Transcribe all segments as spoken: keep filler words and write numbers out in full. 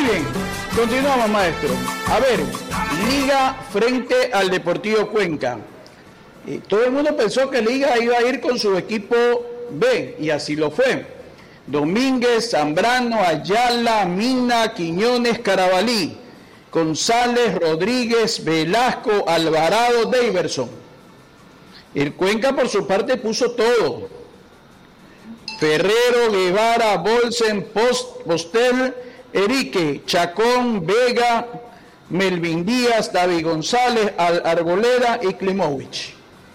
bien, continuamos, maestro. A ver, Liga frente al Deportivo Cuenca. Eh, todo el mundo pensó que Liga iba a ir con su equipo B, y así lo fue. Domínguez, Zambrano, Ayala, Mina, Quiñones, Carabalí, González, Rodríguez, Velasco, Alvarado, Daverson. El Cuenca por su parte puso todo. Ferrero, Guevara, Bolsen, Post, Postel, Erique, Chacón, Vega, Melvin Díaz, David González, Al Arboleda y Klimovich.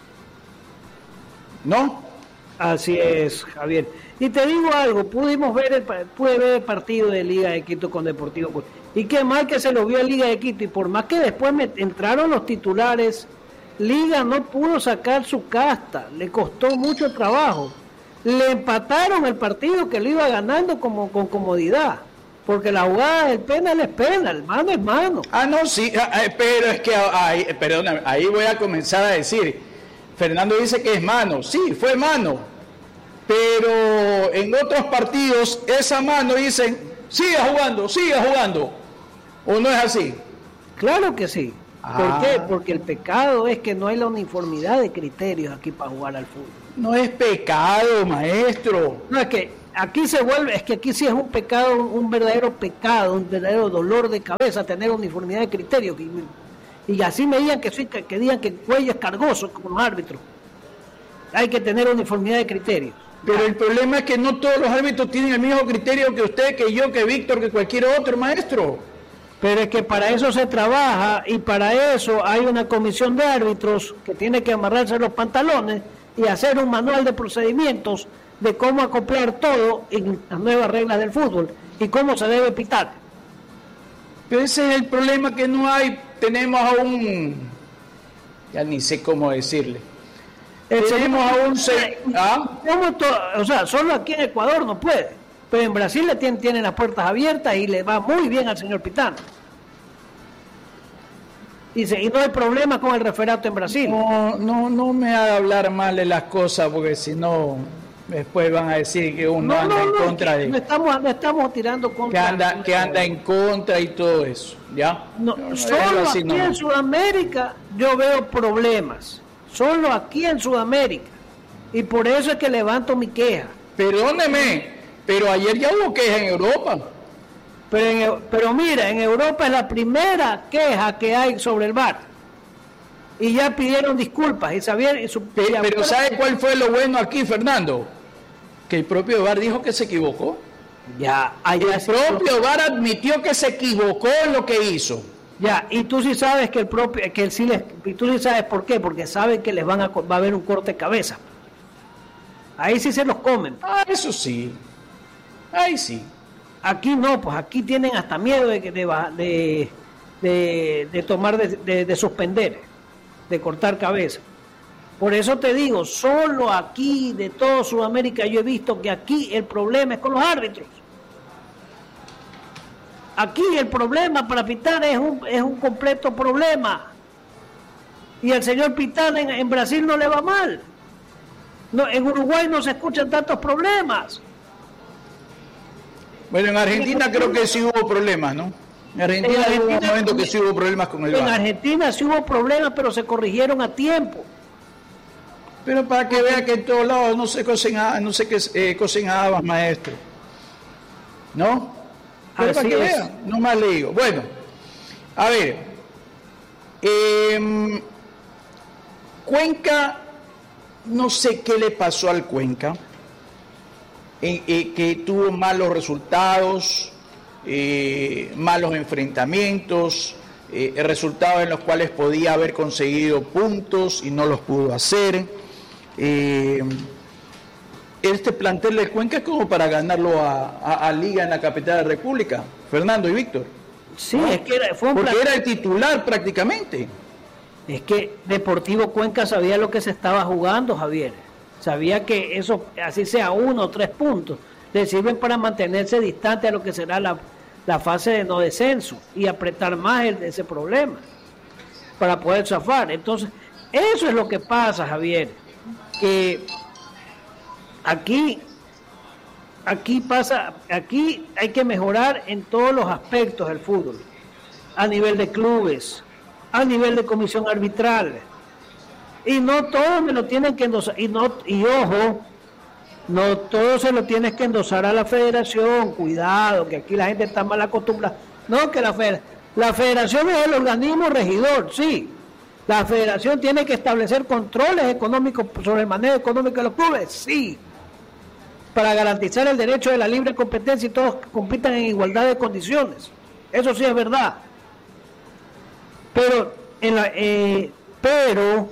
¿No? Así es, Javier. Y te digo algo, pudimos ver el, pude ver el partido de Liga de Quito con Deportivo Cuenca. Y qué mal que se lo vio en Liga de Quito. Y por más que después me entraron los titulares, Liga no pudo sacar su casta. Le costó mucho trabajo. Le empataron el partido que lo iba ganando como con comodidad. Porque la jugada del penal es penal, mano es mano. Ah, no, sí, pero es que, ahí, perdóname, ahí voy a comenzar a decir, Fernando dice que es mano, sí, fue mano, pero en otros partidos esa mano dicen, siga jugando, siga jugando, ¿o no es así? Claro que sí. Ah. ¿Por qué? Porque el pecado es que no hay la uniformidad de criterios aquí para jugar al fútbol. No es pecado, maestro. No, es que aquí se vuelve, es que aquí sí es un pecado, un verdadero pecado, un verdadero dolor de cabeza tener uniformidad de criterio. Y, y así me digan que, soy, que, que digan que Cuello es cargoso como los árbitros. Hay que tener uniformidad de criterio. Pero el problema es que no todos los árbitros tienen el mismo criterio que usted, que yo, que Víctor, que cualquier otro, maestro. Pero es que para eso se trabaja y para eso hay una comisión de árbitros que tiene que amarrarse los pantalones y hacer un manual de procedimientos de cómo acoplar todo en las nuevas reglas del fútbol y cómo se debe pitar. Pero ese es el problema, que no hay, tenemos a un, ya ni sé cómo decirle, el tenemos a un, se... ¿Ah? O sea, solo aquí en Ecuador no puede, pero en Brasil le tienen, tienen las puertas abiertas y le va muy bien al señor Pitano. Dice, y no hay problema con el referato en Brasil. No, no, no me haga hablar mal de las cosas, porque si no, después van a decir que uno no, anda no, en no, contra de... No estamos, no estamos tirando contra... Que anda, que anda en contra y todo eso, ¿ya? No, no, solo así aquí no. en Sudamérica yo veo problemas. Solo aquí en Sudamérica. Y por eso es que levanto mi queja. Perdóneme, pero ayer ya hubo queja en Europa. Pero, en, pero mira, en Europa es la primera queja que hay sobre el V A R. Y ya pidieron disculpas. Y sabían, y su, pero pero ¿sabe cuál fue lo bueno aquí, Fernando? Que el propio V A R dijo que se equivocó. Ya, allá el propio V A R admitió que se equivocó en lo que hizo. Ya, y tú sí sabes que el propio, que el sí les, y tú sí sabes por qué, porque saben que les van a, va a haber un corte de cabeza. Ahí sí se los comen. Ah, eso sí. Ahí sí. Aquí no, pues aquí tienen hasta miedo de, de, de, de, de tomar, de, de, de suspender, de cortar cabeza. Por eso te digo, solo aquí de toda Sudamérica yo he visto que aquí el problema es con los árbitros. Aquí el problema para pitar es un, es un completo problema. Y el señor Pitán en, en Brasil no le va mal. No, en Uruguay no se escuchan tantos problemas. Bueno, en Argentina creo que sí hubo problemas, ¿no? En Argentina, en Argentina hubo un momento que sí hubo problemas con el V A R. En Argentina sí hubo problemas, pero se corrigieron a tiempo. Pero para que vea que en todos lados no se cocinaba, no sé qué eh, cocinaba, maestro. ¿No? Pero Así para que es. vea, no más le digo. Bueno, a ver. Eh, Cuenca, no sé qué le pasó al Cuenca. Eh, eh, que tuvo malos resultados, eh, malos enfrentamientos, eh, resultados en los cuales podía haber conseguido puntos y no los pudo hacer. Eh, este plantel de Cuenca es como para ganarlo a, a, a Liga en la capital de la República, Fernando y Víctor. Sí, ¿no? Es que era, fue un porque plan... era el titular prácticamente. Es que Deportivo Cuenca sabía lo que se estaba jugando, Javier. Sabía que eso, así sea uno o tres puntos, le sirven para mantenerse distante a lo que será la, la fase de no descenso y apretar más el, ese problema para poder zafar. Entonces, eso es lo que pasa, Javier, que aquí aquí pasa, aquí hay que mejorar en todos los aspectos del fútbol, a nivel de clubes, a nivel de comisión arbitral, y no todo me lo tienen que endosar, y no, y ojo, no todo se lo tienes que endosar a la federación, cuidado, que aquí la gente está mal acostumbrada, no, que la federación, la federación es el organismo regidor, sí, la federación tiene que establecer controles económicos sobre el manejo económico de los clubes, sí, para garantizar el derecho de la libre competencia y todos compitan en igualdad de condiciones, eso sí es verdad, pero en la, eh, pero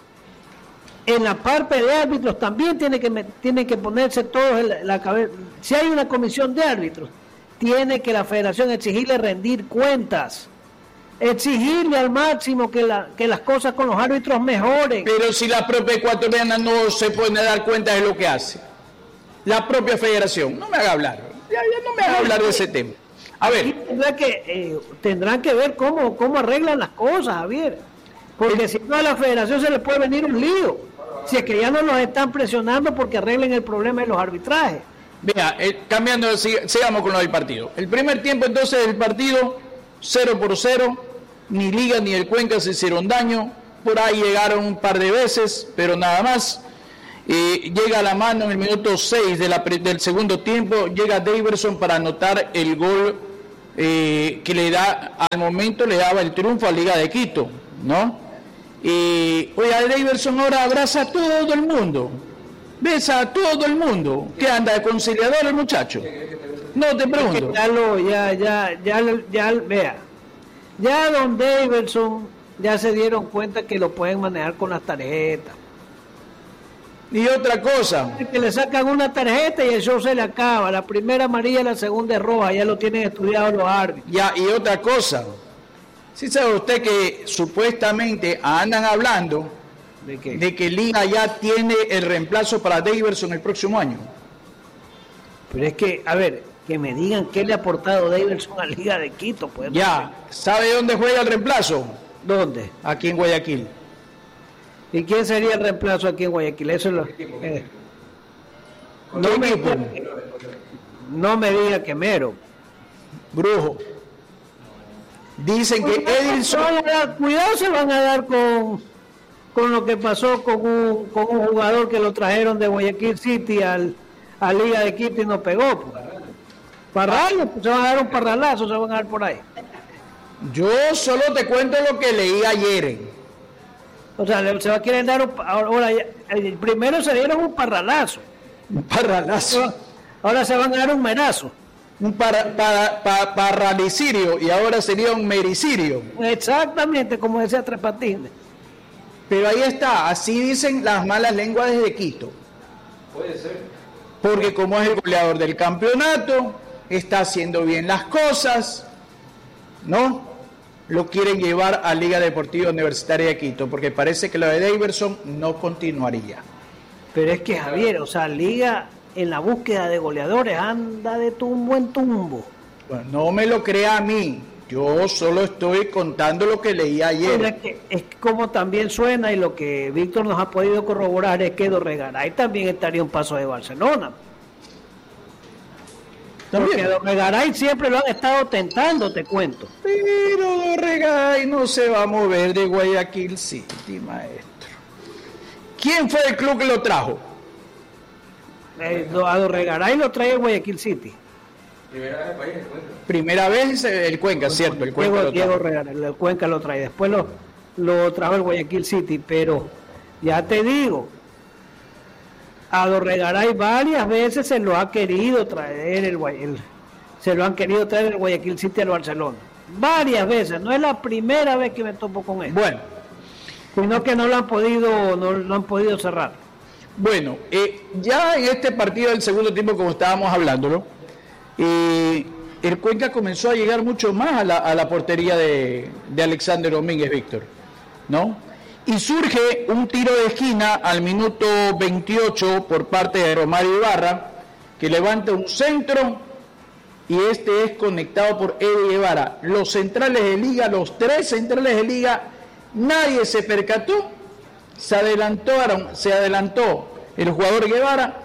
en la parte de árbitros también tiene que tiene que ponerse todos en la, la cabeza. Si hay una comisión de árbitros, tiene que la federación exigirle rendir cuentas, exigirle al máximo que la que las cosas con los árbitros mejoren. Pero si la propia ecuatoriana no se puede dar cuenta de lo que hace, la propia federación, no me haga hablar, ya, ya no me haga hablar de ese tema. A ver, tendrán que eh, tendrán que ver cómo cómo arreglan las cosas, Javier, porque si no a la federación se le puede venir un lío. Si es que ya no nos están presionando porque arreglen el problema de los arbitrajes. Vea, eh, cambiando, sigamos con lo del partido. El primer tiempo entonces del partido, cero por cero, ni Liga ni el Cuenca se hicieron daño, por ahí llegaron un par de veces, pero nada más. Eh, llega a la mano en el minuto seis de la, del segundo tiempo, llega Daverson para anotar el gol eh, que le da, al momento le daba el triunfo a Liga de Quito, ¿no? Y, oye, Daverson ahora abraza a todo el mundo, besa a todo el mundo. ¿Qué anda de conciliador el muchacho? No te pregunto. Ya lo, ya, ya, ya, ya, vea, ya don Daverson ya se dieron cuenta que lo pueden manejar con las tarjetas. Y otra cosa. Que le sacan una tarjeta y el show se le acaba. La primera amarilla, la segunda es roja, ya lo tienen estudiado los árbitros. Ya, y otra cosa. ¿Sí sabe usted que supuestamente andan hablando ¿De qué? de que Liga ya tiene el reemplazo para Daverson el próximo año? Pero es que, a ver, que me digan qué le ha aportado Daverson a Liga de Quito. Pues, ya, ¿sabe dónde juega el reemplazo? ¿Dónde? Aquí en Guayaquil. ¿Y quién sería el reemplazo aquí en Guayaquil? Eso es lo... eh. no, me, no me diga que Mero. Brujo. Dicen que Edilson... Cuidado se van a dar con, con lo que pasó con un, con un jugador que lo trajeron de Guayaquil City al, a Liga de Quito y no pegó. Pues. Parrales, pues, se van a dar un parralazo, se van a dar por ahí. Yo solo te cuento lo que leí ayer. O sea, se va a querer dar un... Ahora, el primero se dieron un parralazo. Un parralazo. Ahora se van a dar un merazo. Un para, para, para, paralicirio y ahora sería un mericirio. Exactamente, como decía Tres Patines. Pero ahí está, así dicen las malas lenguas desde Quito. Puede ser. Porque como es el goleador del campeonato, está haciendo bien las cosas, ¿no? Lo quieren llevar a Liga Deportiva Universitaria de Quito, porque parece que lo de Daverson no continuaría. Pero es que Javier, o sea, Liga en la búsqueda de goleadores anda de tumbo en tumbo. Bueno, no me lo crea a mí, yo solo estoy contando lo que leí ayer. Es, que, es como también suena, y lo que Víctor nos ha podido corroborar es que Dorregaray también estaría un paso de Barcelona. Porque Dorregaray siempre lo han estado tentando, te cuento. Pero Dorregaray no se va a mover de Guayaquil City, maestro. ¿Quién fue el club que lo trajo? Eh, a Dorregaray lo trae Guayaquil City. Primera vez el país, el Cuenca. Primera vez el Cuenca, cierto, el Cuenca Diego, lo trajo. Diego Regaray, el Cuenca lo trae. Después lo, lo trajo el Guayaquil City, pero ya te digo, a Dorregaray varias veces se lo ha querido traer el, el se lo han querido traer el Guayaquil City al Barcelona. Varias veces, no es la primera vez que me topo con él. Bueno, sino que no lo han podido, no lo han podido cerrar. Bueno, eh, ya en este partido del segundo tiempo, como estábamos hablándolo, eh, el Cuenca comenzó a llegar mucho más a la, a la portería de, de Alexander Domínguez, Víctor, ¿no? Y surge un tiro de esquina al minuto veintiocho por parte de Romario Ibarra, que levanta un centro y este es conectado por Eddie Guevara. Los centrales de Liga, los tres centrales de Liga, nadie se percató. Se adelantaron, se adelantó el jugador Guevara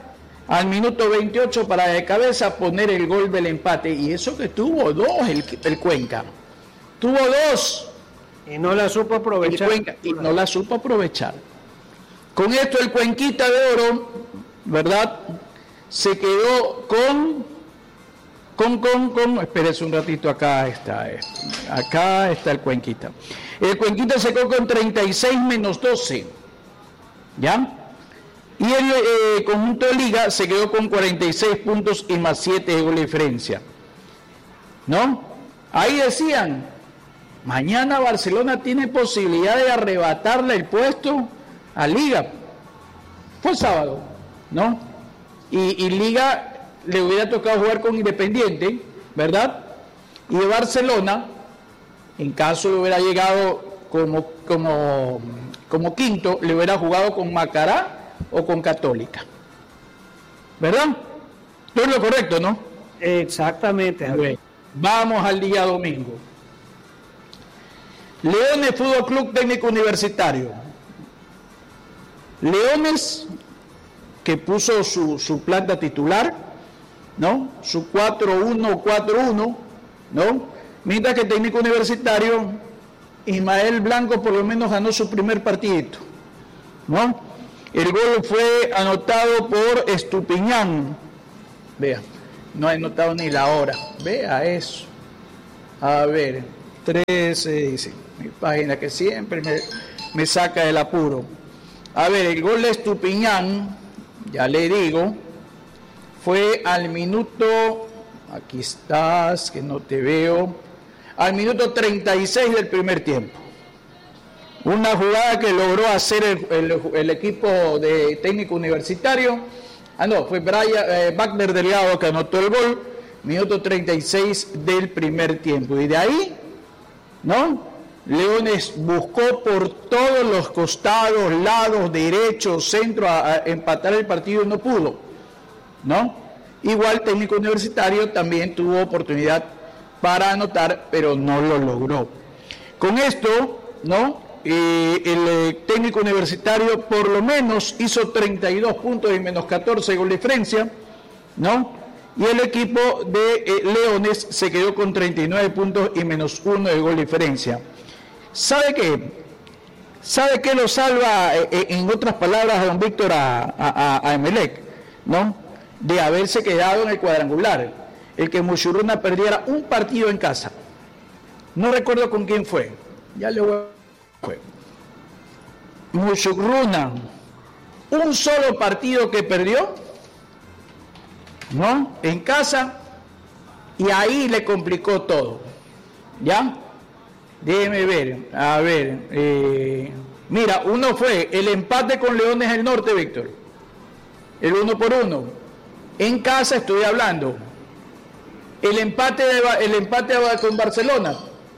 al minuto veintiocho para de cabeza poner el gol del empate. Y eso que tuvo dos el, el Cuenca. Tuvo dos. Y no la supo aprovechar. Cuenca, y no la supo aprovechar. Con esto el Cuenquita de Oro, ¿verdad? Se quedó con, con, con, con, espérese un ratito, acá está esto. Acá está el Cuenquita. El Cuenquita se quedó con treinta y seis menos doce. ¿Ya? Y el eh, conjunto de Liga se quedó con cuarenta y seis puntos y más siete de gol de diferencia. ¿No? Ahí decían, mañana Barcelona tiene posibilidad de arrebatarle el puesto a Liga. Fue sábado, ¿no? Y, y Liga le hubiera tocado jugar con Independiente, ¿verdad? Y de Barcelona, en caso de hubiera llegado como, como, como quinto, le hubiera jugado con Macará o con Católica, ¿verdad? Todo es lo correcto, ¿no? Exactamente, Javier. Vamos al día domingo. Leones Fútbol Club Técnico Universitario. Leones, que puso su, su planta titular, ¿no? Su cuatro uno cuatro uno, ¿no? Mientras que Técnico Universitario, Ismael Blanco por lo menos ganó su primer partidito, ¿no? El gol fue anotado por Estupiñán. Vea, no he anotado ni la hora. Vea eso. A ver, trece, dice. Mi página que siempre me, me saca del apuro. A ver, el gol de Estupiñán, ya le digo, fue al minuto, aquí estás, que no te veo, al minuto treinta y seis del primer tiempo. Una jugada que logró hacer el, el, el equipo de Técnico Universitario. Ah, no, fue Brian, eh, Wagner Delgado que anotó el gol, minuto treinta y seis del primer tiempo. Y de ahí, ¿no? Leones buscó por todos los costados, lados, derechos, centro, a, a empatar el partido y no pudo, ¿no? Igual Técnico Universitario también tuvo oportunidad para anotar, pero no lo logró. Con esto, ¿no? Eh, el eh, Técnico Universitario por lo menos hizo treinta y dos puntos y menos catorce de gol de diferencia, ¿no? Y el equipo de eh, Leones se quedó con treinta y nueve puntos y menos uno de gol de diferencia. ¿Sabe qué? ¿Sabe qué lo salva, eh, eh, en otras palabras, a don Víctor, a, a, a Emelec, ¿no? De haberse quedado en el cuadrangular. El que Muchurruna perdiera un partido en casa. No recuerdo con quién fue. Ya le voy a... Fue Muchurruna, un solo partido que perdió, ¿no? En casa, y ahí le complicó todo. ¿Ya? Déjeme ver, a ver, eh, mira, uno fue el empate con Leones del Norte, Víctor, el uno por uno. En casa estoy hablando. El empate, de, el empate con Barcelona,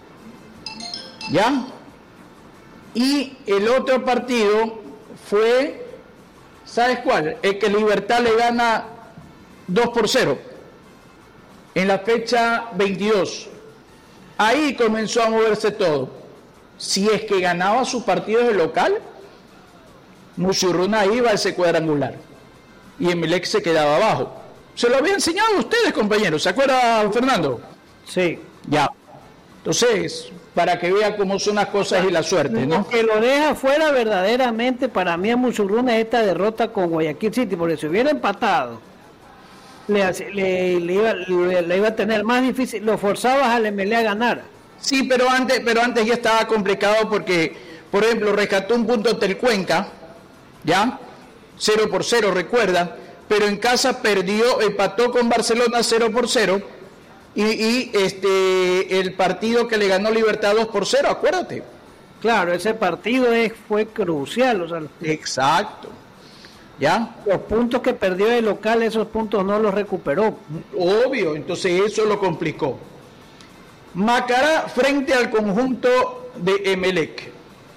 ¿ya? Y el otro partido fue, ¿sabes cuál? El que Libertad le gana dos por cero en la fecha veintidós. Ahí comenzó a moverse todo. Si es que ganaba sus partidos de local, Muchurruna iba a ese cuadrangular y Emelec se quedaba abajo. Se lo había enseñado a ustedes, compañeros, ¿se acuerda, Fernando? Sí. Ya. Entonces, para que vea cómo son las cosas y la suerte, ¿no? Lo que lo deja fuera verdaderamente para mí a Muchurruna es esta derrota con Guayaquil City, porque si hubiera empatado, le, le, le, iba, le, le iba a tener más difícil, lo forzabas al M L A a ganar. Sí, pero antes, pero antes ya estaba complicado porque, por ejemplo, rescató un punto Telcuenca, ¿ya? cero por cero, recuerda, pero en casa perdió, empató con Barcelona cero por cero. Y, y este el partido que le ganó Libertad dos por cero, acuérdate. Claro, ese partido es, fue crucial. O sea, exacto. ¿Ya? Los puntos que perdió de local, esos puntos no los recuperó. Obvio, entonces eso lo complicó. Macará frente al conjunto de Emelec.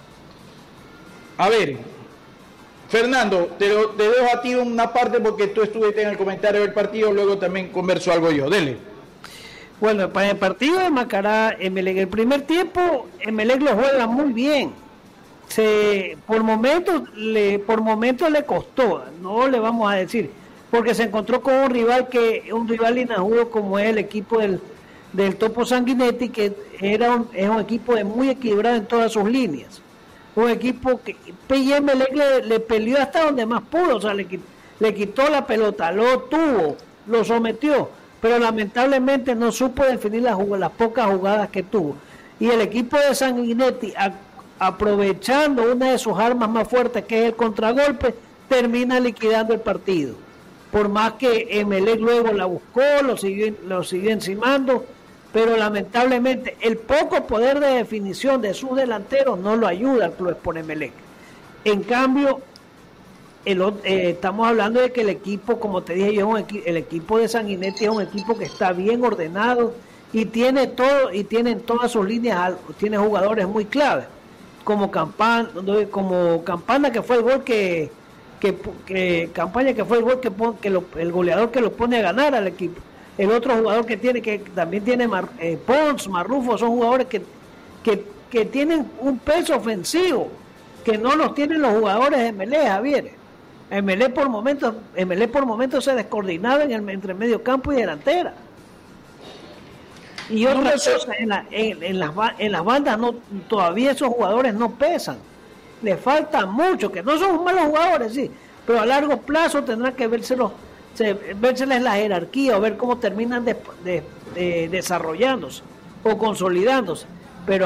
A ver, Fernando, te, lo, te dejo a ti una parte porque tú estuviste en el comentario del partido, luego también converso algo yo. Dele. Bueno, para el partido de Macará, Emelec, el primer tiempo, Emelec lo juega muy bien. Se, por momentos le, por momentos le costó, no le vamos a decir, porque se encontró con un rival que un rival inajudo como es el equipo del, del Topo Sanguinetti, que era un, es un equipo de muy equilibrado en todas sus líneas. Un equipo que P I M le, le peleó hasta donde más pudo, o sea, le, le quitó la pelota, lo tuvo, lo sometió, pero lamentablemente no supo definir las, las pocas jugadas que tuvo. Y el equipo de Sanguinetti, a, aprovechando una de sus armas más fuertes, que es el contragolpe, termina liquidando el partido. Por más que Emelec luego la buscó, lo siguió, lo siguió encimando, pero lamentablemente el poco poder de definición de sus delanteros no lo ayuda al Club Sport Emelec. En cambio, el, eh, estamos hablando de que el equipo, como te dije yo, es un equi- el equipo de Sanguinetti es un equipo que está bien ordenado y tiene todo, y tiene en todas sus líneas, tiene jugadores muy claves, como Campana, como Campana, que fue el gol que, que, que Campaña que fue el gol que, pon, que lo, el goleador que lo pone a ganar al equipo. El otro jugador que tiene, que también tiene Mar, eh, Pons, Marrufo, son jugadores que, que, que tienen un peso ofensivo, que no los tienen los jugadores de Emelec, Javier. Emelec por momentos, Emelec por momentos se descoordinaba en el, entre medio campo y delantera. Y otra cosa, en, la, en, en, las, en las bandas no, todavía esos jugadores no pesan. Le falta mucho, que no son malos jugadores, sí, pero a largo plazo tendrán que vérselos, se, vérseles la jerarquía o ver cómo terminan de, de, de, desarrollándose o consolidándose.